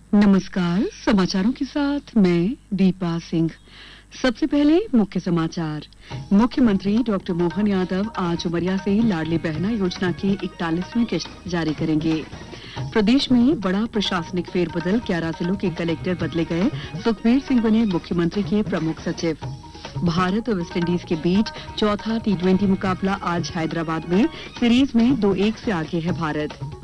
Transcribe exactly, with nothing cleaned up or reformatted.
नमस्कार, समाचारों के साथ मैं दीपा सिंह। सबसे पहले मुख्य समाचार। मुख्यमंत्री डॉक्टर मोहन यादव आज उमरिया से लाडली बहना योजना की इकतालीसवीं किश्त जारी करेंगे। प्रदेश में बड़ा प्रशासनिक फेरबदल, ग्यारह जिलों के कलेक्टर बदले गए। सुखबीर सिंह बने मुख्यमंत्री के प्रमुख सचिव। भारत और वेस्टइंडीज के बीच चौथा टी ट्वेंटी मुकाबला आज हैदराबाद में। सीरीज में दो एक से आगे है भारत।